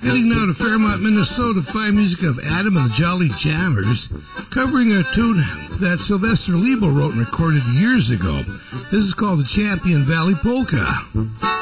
Heading now to Fairmont, Minnesota, fine music of Adam and the Jolly Jammers, covering a tune that Sylvester Lebo wrote and recorded years ago. This is called the Champion Valley Polka.